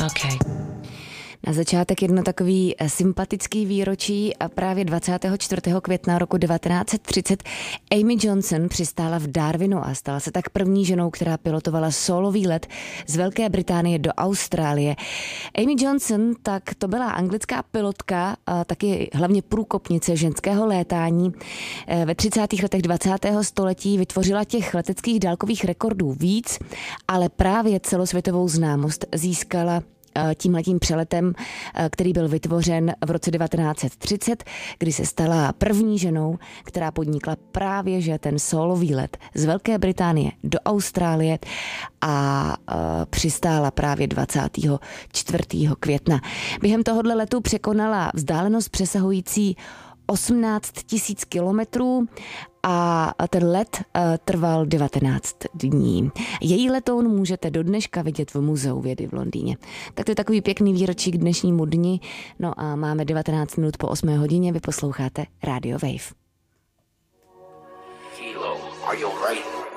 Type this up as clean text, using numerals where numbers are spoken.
Okay. Na začátek jedno takový sympatický výročí a právě 24. května roku 1930 Amy Johnson přistála v Darwinu a stala se tak první ženou, která pilotovala sólový let z Velké Británie do Austrálie. Amy Johnson, tak to byla anglická pilotka, a taky hlavně průkopnice ženského létání. Ve 30. letech 20. století vytvořila těch leteckých dálkových rekordů víc, ale právě celosvětovou známost získala tímhletím přeletem, který byl vytvořen v roce 1930, kdy se stala první ženou, která podnikla právě že ten sólový let z Velké Británie do Austrálie a přistála právě 24. května. Během tohoto letu překonala vzdálenost přesahující 18 000 kilometrů a ten let trval 19 dní. Její letoun můžete do dneška vidět v Muzeu vědy v Londýně. Tak to je takový pěkný výročí k dnešnímu dni. No a máme 19 minut po 8 hodině, vy posloucháte Radio Wave. Kilo, are you ready?